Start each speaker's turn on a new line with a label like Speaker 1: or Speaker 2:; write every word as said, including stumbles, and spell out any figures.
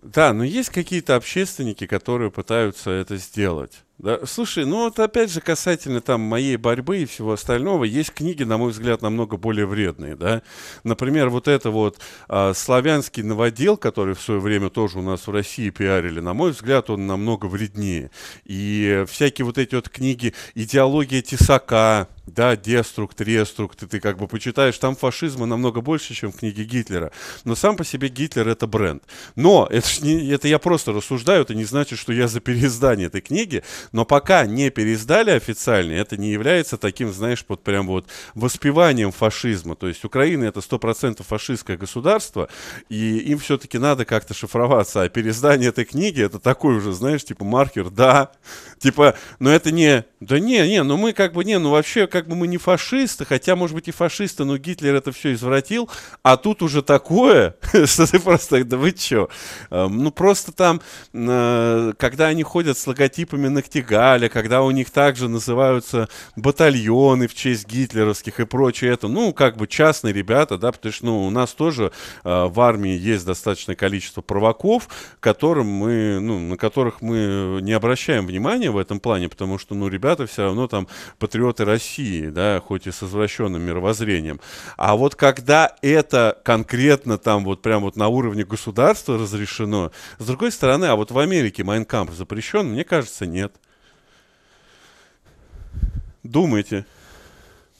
Speaker 1: Да, но есть какие-то общественники, которые пытаются это сделать. Да, слушай, ну вот опять же касательно там моей борьбы и всего остального, есть книги, на мой взгляд, намного более вредные, да. Например, вот это вот а, «Славянский новодел», который в свое время тоже у нас в России пиарили, на мой взгляд, он намного вреднее. И всякие вот эти вот книги «Идеология Тесака», да, «Деструкт», «Реструкт», и ты как бы почитаешь, там фашизма намного больше, чем в книге Гитлера. Но сам по себе Гитлер — это бренд. Но это, ж не, это я просто рассуждаю, это не значит, что я за переиздание этой книги. Но пока не переиздали официально, это не является таким, знаешь, вот прям вот воспеванием фашизма. То есть Украина — это сто процентов фашистское государство, и им все-таки надо как-то шифроваться. А переиздание этой книги — это такой уже, знаешь, типа маркер, да, типа, но это не, да не, не, ну мы как бы, не, ну вообще как бы мы не фашисты, хотя, может быть, и фашисты, но Гитлер это все извратил, а тут уже такое, что ты просто, да вы чё? Ну просто там, когда они ходят с логотипами Нахтигаля, когда у них также называются батальоны в честь гитлеровских и прочее это, ну, как бы частные ребята, да, потому что, ну, у нас тоже э, в армии есть достаточное количество провоков, которым мы, ну, на которых мы не обращаем внимания в этом плане, потому что, ну, ребята все равно там патриоты России, да, хоть и с извращенным мировоззрением. А вот когда это конкретно там вот прям вот на уровне государства разрешено, с другой стороны, а вот в Америке Майн Кампф запрещен, мне кажется, нет. Думайте.